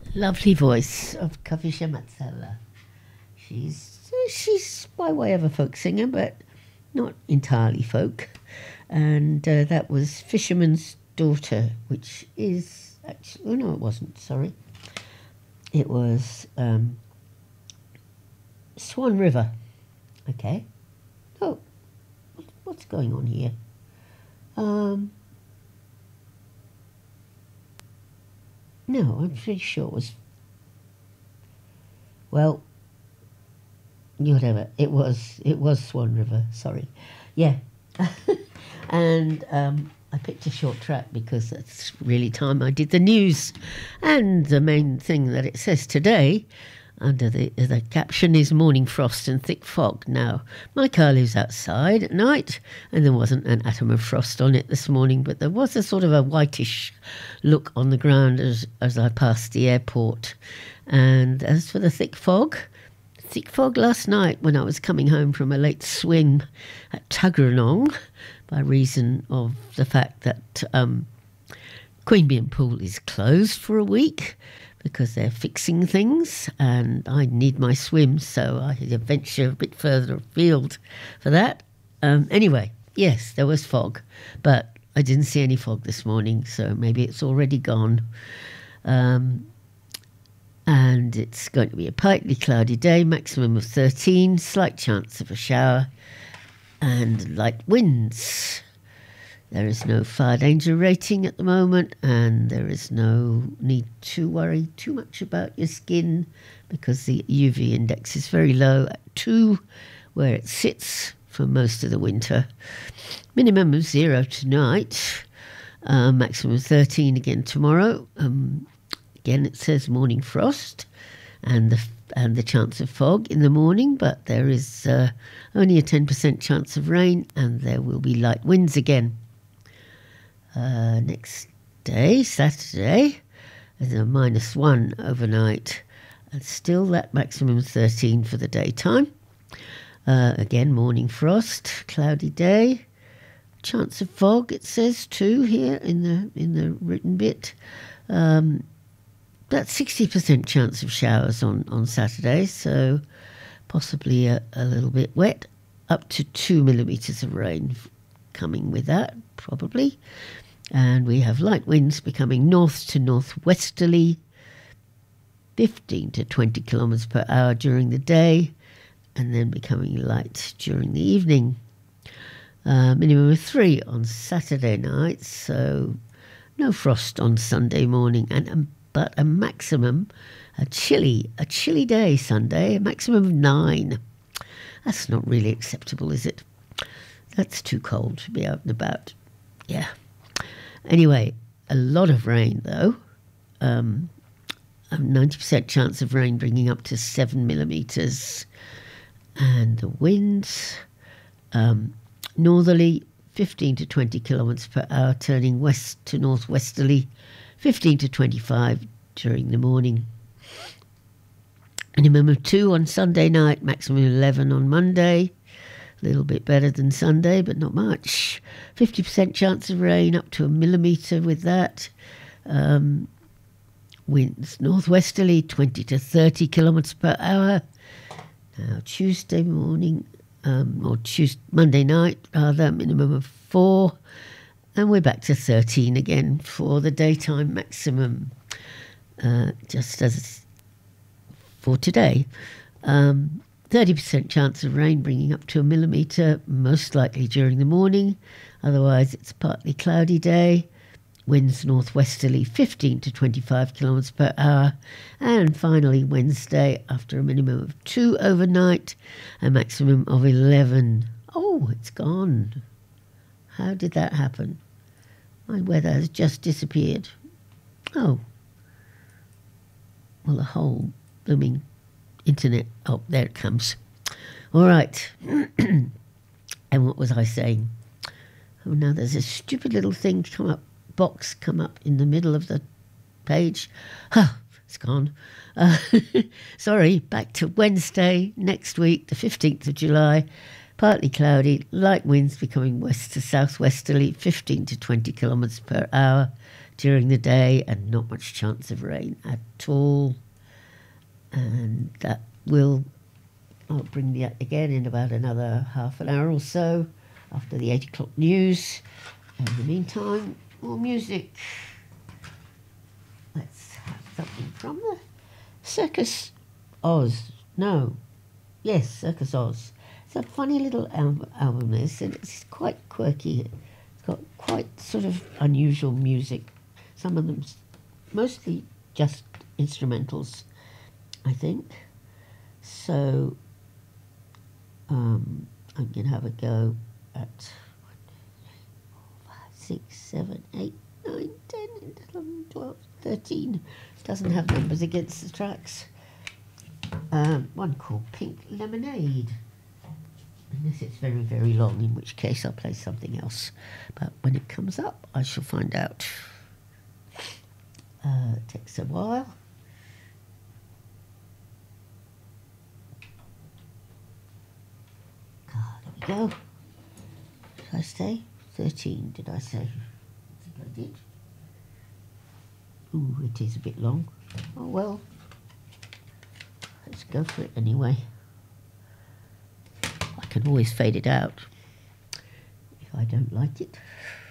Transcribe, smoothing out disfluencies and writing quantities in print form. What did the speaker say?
Lovely voice of Kavisha Matsala. She's by way of a folk singer, but not entirely folk. And that was Fisherman's Daughter, which is actually... Oh, no, it wasn't, sorry. It was Swan River. Okay. Oh, what's going on here? No, I'm pretty sure it was... Well, whatever. It was Swan River, sorry. Yeah. And I picked a short track because that's really time I did the news. And the main thing that it says today, under the caption, is morning frost and thick fog. Now, my car lives outside at night, and there wasn't an atom of frost on it this morning, but there was a sort of a whitish look on the ground as I passed the airport. And as for the thick fog last night when I was coming home from a late swim at Tuggeranong, by reason of the fact that Queanbeyan Pool is closed for a week because they're fixing things, and I need my swim, so I had to venture a bit further afield for that. Anyway, yes, there was fog, but I didn't see any fog this morning, so maybe it's already gone. And it's going to be a partly cloudy day, maximum of 13, slight chance of a shower, and light winds. There is no fire danger rating at the moment, and there is no need to worry too much about your skin because the UV index is very low at 2, where it sits for most of the winter. Minimum of 0 tonight, maximum of 13 again tomorrow. Again, it says morning frost and the chance of fog in the morning, but there is only a 10% chance of rain, and there will be light winds again. Next day, Saturday, there's a -1 overnight, and still that maximum 13 for the daytime. Again, morning frost, cloudy day, chance of fog. It says too here in the written bit. About 60% chance of showers on Saturday, so possibly a little bit wet. Up to 2 millimetres of rain coming with that, probably. And we have light winds becoming north to northwesterly, 15 to 20 kilometres per hour during the day, and then becoming light during the evening. Minimum of 3 on Saturday night, so no frost on Sunday morning, but a maximum, a chilly day Sunday, a maximum of 9. That's not really acceptable, is it? That's too cold to be out and about. Yeah. Anyway, a lot of rain though. A 90% chance of rain bringing up to 7 millimetres. And the winds, northerly, 15 to 20 kilometres per hour, turning west to northwesterly, 15 to 25 during the morning. Minimum of 2 on Sunday night, maximum 11 on Monday. A little bit better than Sunday, but not much. 50% chance of rain, up to 1 millimetre with that. Winds northwesterly, 20 to 30 kilometres per hour. Now Tuesday morning, Monday night rather, minimum of 4. And we're back to 13 again for the daytime maximum, just as for today. 30% chance of rain bringing up to 1 millimetre, most likely during the morning. Otherwise, it's partly cloudy day. Winds northwesterly, 15 to 25 kilometres per hour. And finally, Wednesday, after a minimum of 2 overnight, a maximum of 11. Oh, it's gone. How did that happen? My weather has just disappeared. Oh. Well, the whole blooming internet. Oh, there it comes. All right. And what was I saying? Oh, now there's a stupid little thing box come up in the middle of the page. It's gone. Sorry, back to Wednesday next week, the 15th of July. Partly cloudy, light winds becoming west to southwesterly, 15 to 20 kilometres per hour, during the day and not much chance of rain at all. And that will, I'll bring that again in about another half an hour or so after the 8 o'clock news. In the meantime, more music. Let's have something from the Circus Oz. No. Yes, Circus Oz. It's a funny little album this, and it's quite quirky. It's got quite sort of unusual music. Some of them mostly just instrumentals, I think. So I'm going to have a go at 6, 7, 8, 9, 10, 11, 12, 13. It doesn't have numbers against the tracks. One called Pink Lemonade. Unless it's very, very long, in which case I'll play something else. But when it comes up, I shall find out. It takes a while. There we go. Did I say 13? Did I say? I think I did. Ooh, it is a bit long. Oh well. Let's go for it anyway. I can always fade it out if I don't like it.